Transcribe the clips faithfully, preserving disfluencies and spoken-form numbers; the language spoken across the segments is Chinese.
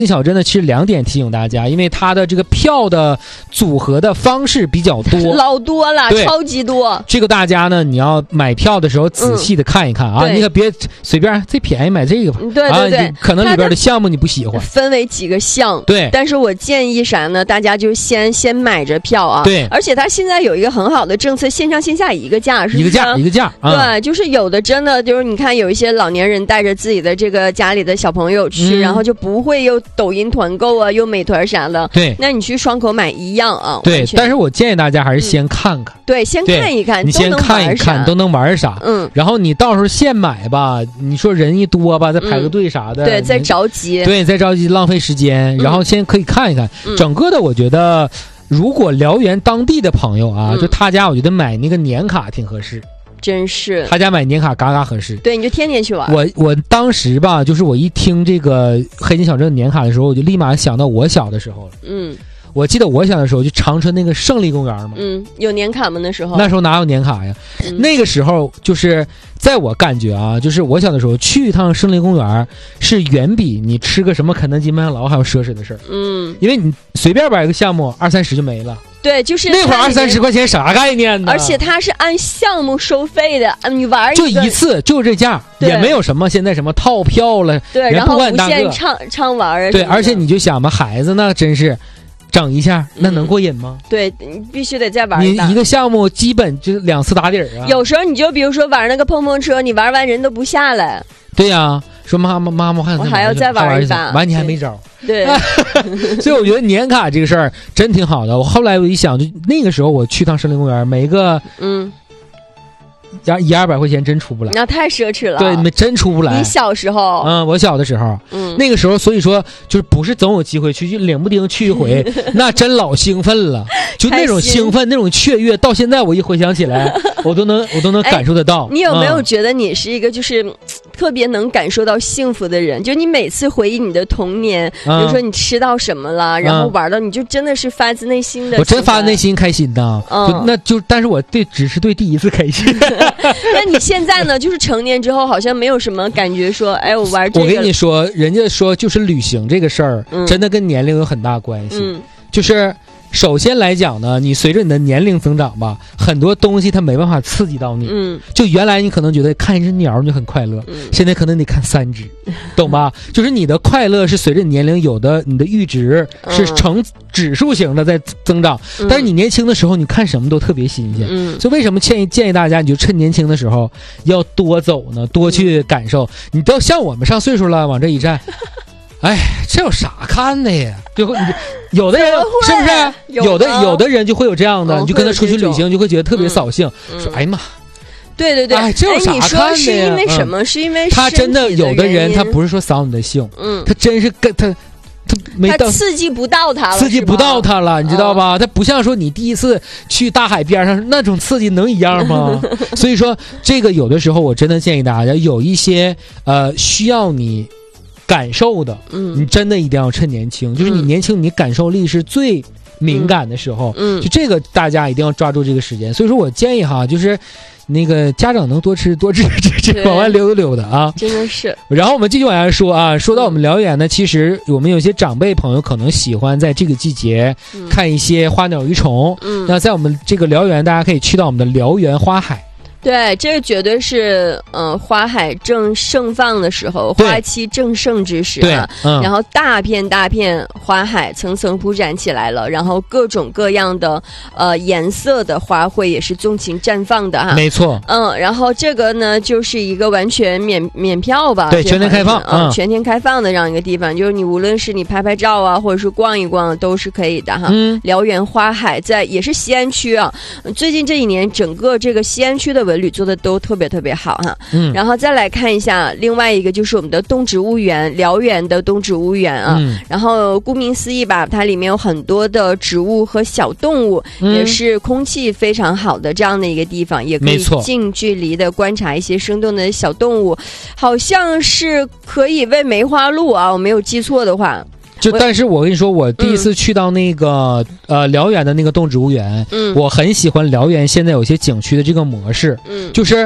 小镇呢，其实两点提醒大家，因为它的这个票的组合的方式比较多， 老多了，超级多。 这个大家呢，你要买票的时候仔细的看一看啊，嗯、你可别随便最便宜买这个吧。 对对对， 啊、可能里边的项目你不喜欢。 分为几个项， 对。 但是我建议啥呢？大家就先先买着票啊。 对。 而且它现在有一个很好的政策，线上线下一个价，是不是？ 一个价一个价。 对、嗯，就是有的真的就是你看有一些老年人带着自己的这个家里的小朋友去，嗯、然后就不会有抖音团购啊，又美团啥的。 对。 那你去双口买一样啊。 对。但是我建议大家还是先看看。 嗯、对，先看一看， 你先看一看都能玩啥。 嗯。 然后你到时候现买吧，你说人一多吧，再排个队啥的。 嗯、对，再着急。 对，再着急浪费时间。然后先可以看一看、 嗯、 整个的，我觉得如果辽源当地的朋友啊，嗯、就他家，我觉得买那个年卡挺合适。 真是， 他家买年卡嘎嘎合适。 对，你就天天去玩。 我我当时吧，就是我一听这个黑金小镇年卡的时候，我就立马想到我小的时候了。 嗯， 我记得我小的时候就长春那个胜利公园嘛。 嗯，有年卡吗？那时候那时候哪有年卡呀？嗯、那个时候就是在我感觉啊，就是我小的时候去一趟胜利公园，是远比你吃个什么肯德基、麦当劳还要奢侈的事儿。 嗯， 因为你随便玩一个项目，二三十就没了。 对，就是那会儿二三十块钱啥概念呢？ 而且它是按项目收费的，你玩一就一次就这价，也没有什么现在什么套票了。 对，然后无限畅畅玩啊。 对，而且你就想吧，孩子那真是整一下，那能过瘾吗？ 嗯、对，你必须得再玩一你一个项目基本就两次打底儿啊。 有时候你就比如说玩那个碰碰车，你玩完人都不下来。 对呀、啊，说妈妈妈妈， 我还要再玩一把， 完你还没招。 对， 所以我觉得年卡这个事儿真挺好的。我后来我一想，就那个时候我去趟胜利公园，每个嗯。 一二百块钱真出不来， 那太奢侈了。 对，你们真出不来。 你小时候， 嗯，我小的时候， 嗯， 那个时候，所以说就是不是总有机会去，就领不丁去一回，那真老兴奋了，就那种兴奋，那种雀跃，到现在我一回想起来，我都能，我都能感受得到。 你有没有觉得你是一个就是、嗯、特别能感受到幸福的人？就你每次回忆你的童年，嗯、比如说你吃到什么了，嗯、然后玩到，你就真的是发自内心的。 我真发自内心开心的，嗯，就那就，但是我对只是对第一次开心。 那你现在呢？就是成年之后，好像没有什么感觉说，哎，我玩这个。 我跟你说，人家说就是旅行这个事儿，嗯、真的跟年龄有很大关系。 嗯， 就是首先来讲呢，你随着你的年龄增长吧，很多东西它没办法刺激到你。 嗯， 就原来你可能觉得看一只鸟你就很快乐， 嗯、 现在可能得看三只，懂吧？就是你的快乐是随着你年龄有的，你的阈值是呈指数型的在增长。嗯、但是你年轻的时候，你看什么都特别新鲜。 嗯， 所以为什么建议建议大家，你就趁年轻的时候要多走呢，多去感受。嗯、你都像我们上岁数了，往这一站。哎，这有啥看的呀？就会有的人是不是有的有的人就会有这样的， 哦、 你就跟他出去旅行，就会觉得特别扫兴， 嗯、 说哎呀妈， 对对对， 哎，这有啥看的呀？ 哎、是因为什么？嗯、是因为他真的有的人，他不是说扫你的兴， 嗯， 他真是跟他。他没到他刺激不到他了， 刺激不到他了，你知道吧？他、哦、不像说你第一次去大海边上那种刺激能一样吗？所以说，这个有的时候我真的建议大家，有一些呃需要你感受的， 嗯， 你真的一定要趁年轻，就是你年轻，你感受力是最敏感的时候， 嗯， 就这个大家一定要抓住这个时间。所以说我建议哈，就是那个家长能多吃多吃吃吃，往外溜达溜达啊， 真的是。 然后我们继续往下说啊，说到我们辽源呢，其实我们有些长辈朋友可能喜欢在这个季节看一些花鸟鱼虫， 嗯， 那在我们这个辽源，大家可以去到我们的辽源花海。 对，这个绝对是，嗯、呃，花海正盛放的时候，花期正盛之时啊。 嗯、 然后大片大片花海层层铺展起来了，然后各种各样的呃颜色的花卉也是纵情绽放的哈。 没错。 嗯，然后这个呢，就是一个完全免免票吧， 对，全天开放， 嗯，全天开放的这样一个地方，就是你无论是你拍拍照啊，或者是逛一逛，都是可以的哈。 嗯， 辽源花海在也是西安区啊，最近这一年整个这个西安区的文旅做的都特别特别好哈， 嗯， 然后再来看一下另外一个就是我们的动植物园，辽源的动植物园啊， 嗯， 然后顾名思义吧，它里面有很多的植物和小动物， 嗯， 也是空气非常好的这样的一个地方，也可以近距离的观察一些生动的小动物，好像是可以喂梅花鹿啊，我没有记错的话。 就但是我跟你说，我第一次去到那个、嗯、呃辽源的那个动植物园， 嗯， 我很喜欢辽源现在有些景区的这个模式， 嗯， 就是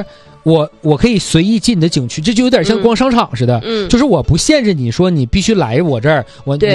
我我可以随意进你的景区，这就有点像逛商场似的， 嗯， 就是我不限制你说你必须来我这儿，我